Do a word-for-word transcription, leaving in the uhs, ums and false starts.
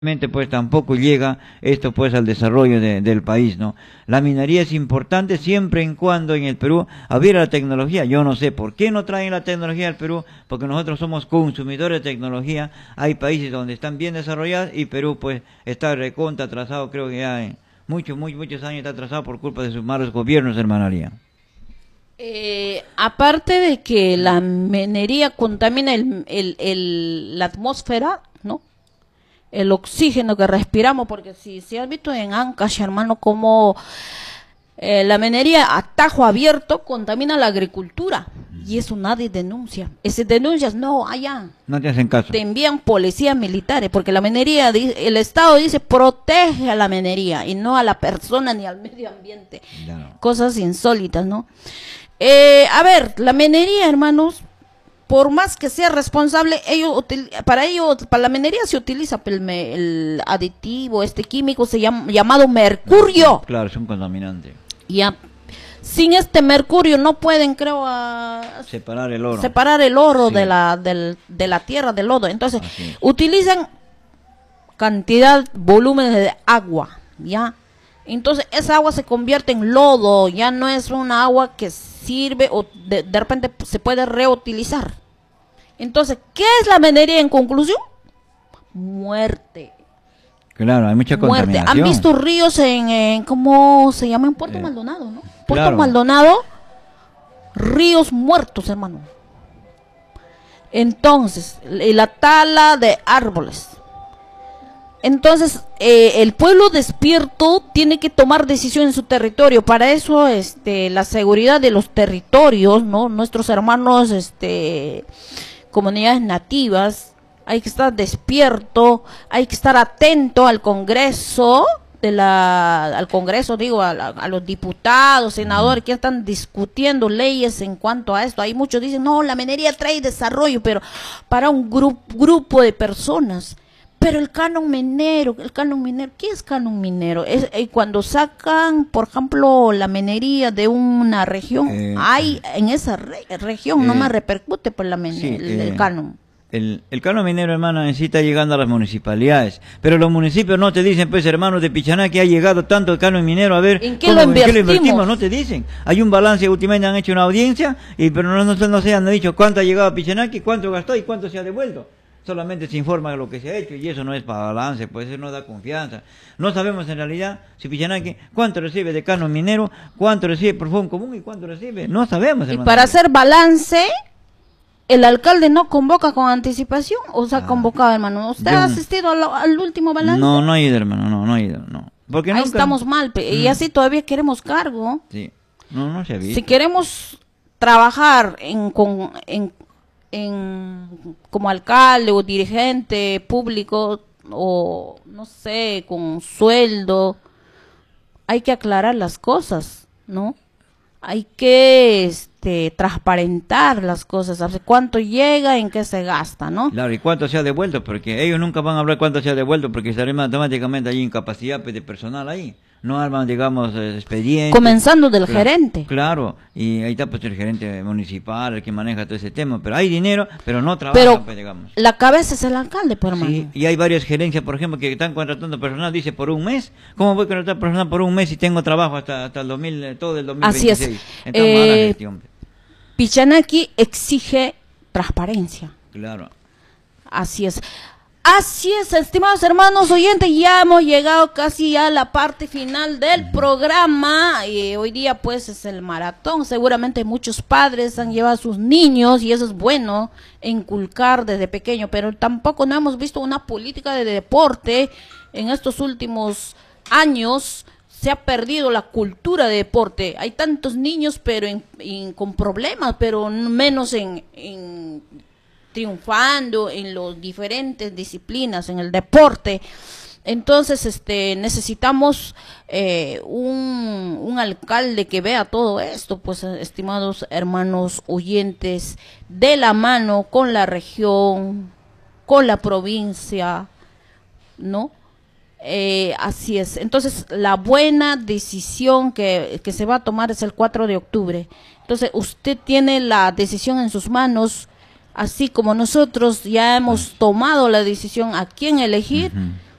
pues tampoco llega esto pues al desarrollo de, del país, ¿no? La minería es importante siempre en cuando en el Perú hubiera la tecnología. Yo no sé por qué no traen la tecnología al Perú, porque nosotros somos consumidores de tecnología. Hay países donde están bien desarrolladas y Perú pues está recontra atrasado, creo que ya en muchos, muchos, muchos años está atrasado por culpa de sus malos gobiernos, hermanaría. Eh, aparte de que la minería contamina el, el, el, la atmósfera, ¿no? El oxígeno que respiramos, porque si, si has visto en Ancash, hermano, como eh, la minería a tajo abierto contamina la agricultura, y eso nadie denuncia. Y si denuncias, no, allá. No te hacen caso. Te envían policías militares, porque la minería, el Estado dice, protege a la minería, y no a la persona ni al medio ambiente. No. Cosas insólitas, ¿no? Eh, a ver, la minería, hermanos, por más que sea responsable, ellos para ellos, para la minería se utiliza el, el aditivo, este químico se llama llamado mercurio. Claro, es un contaminante. Ya, sin este mercurio no pueden, creo, a, separar el oro. Separar el oro sí. de la del, de la tierra del lodo. Entonces, utilizan cantidad, volúmenes de agua, ya. Entonces esa agua se convierte en lodo, ya no es una agua que sirve o de, de repente se puede reutilizar. Entonces, ¿qué es la minería en conclusión? Muerte. Claro, hay mucha contaminación. Muerte. ¿Han visto ríos en, en ¿cómo se llama? En Puerto eh, Maldonado, ¿no? Puerto claro. Maldonado, ríos muertos, hermano. Entonces, la tala de árboles. Entonces, eh, el pueblo despierto tiene que tomar decisión en su territorio. Para eso, este, la seguridad de los territorios, ¿no? Nuestros hermanos, este, comunidades nativas, hay que estar despierto, hay que estar atento al Congreso, de la, al Congreso, digo, a, la, a los diputados, senadores que están discutiendo leyes en cuanto a esto. Hay muchos que dicen, no, la minería trae desarrollo, pero para un grupo, grupo de personas. Pero el canon minero, el canon minero, ¿qué es canon minero? Es eh, cuando sacan, por ejemplo, la minería de una región, eh, hay en esa re región, eh, no más repercute por la sí, el, eh, el canon. El, el canon minero, hermano, en sí está llegando a las municipalidades, pero los municipios no te dicen, pues, hermanos de Pichaná, que ha llegado tanto el canon minero, a ver, ¿en qué, cómo, lo, invertimos? ¿en qué lo invertimos? No te dicen. Hay un balance, últimamente han hecho una audiencia, y pero no, no, no se han dicho cuánto ha llegado a Pichaná, cuánto gastó y cuánto se ha devuelto. Solamente se informa de lo que se ha hecho y eso no es para balance, pues eso no da confianza. No sabemos en realidad si Pichanaque cuánto recibe de canon minero, cuánto recibe por fondo común y cuánto recibe. No sabemos. Y para hacer balance, el alcalde no convoca con anticipación o se ha ah, convocado, hermano. ¿Usted ha asistido al, al último balance? No, no ha ido, hermano, no, no ha ido, no. Porque ahí nunca... estamos mal, y así todavía queremos cargo. Sí, no, no se ha visto. Si queremos trabajar en... Con, en en como alcalde o dirigente público o no sé, con sueldo, hay que aclarar las cosas, ¿no? Hay que este transparentar las cosas, ¿sabes? Cuánto llega, en qué se gasta, ¿no? Claro, y cuánto se ha devuelto, porque ellos nunca van a hablar cuánto se ha devuelto, porque estaría automáticamente hay incapacidad de personal ahí. No arman, digamos, expedientes. Comenzando del claro, gerente. Claro, y ahí está pues el gerente municipal, el que maneja todo ese tema. Pero hay dinero, pero no trabaja, pero pues, digamos. La cabeza es el alcalde, por hermano. Sí, y hay varias gerencias, por ejemplo, que están contratando personal, dice, por un mes. ¿Cómo voy a contratar personal por un mes si tengo trabajo hasta, hasta el dos mil, todo el dos mil veintiséis? Así es. Entonces, eh, mala gestión. Pichanaki exige transparencia. Claro. Así es. Así es, estimados hermanos oyentes, ya hemos llegado casi a la parte final del programa. Y hoy día pues es el maratón, seguramente muchos padres han llevado a sus niños y eso es bueno, inculcar desde pequeño, pero tampoco no hemos visto una política de deporte. En estos últimos años se ha perdido la cultura de deporte, hay tantos niños pero en, en, con problemas, pero menos en... en triunfando en las diferentes disciplinas, en el deporte. Entonces, este, necesitamos eh, un, un alcalde que vea todo esto, pues, estimados hermanos oyentes, de la mano con la región, con la provincia, ¿no? Eh, así es. Entonces, la buena decisión que, que se va a tomar es el cuatro de octubre. Entonces, usted tiene la decisión en sus manos. Así como nosotros ya hemos tomado la decisión a quién elegir, uh-huh.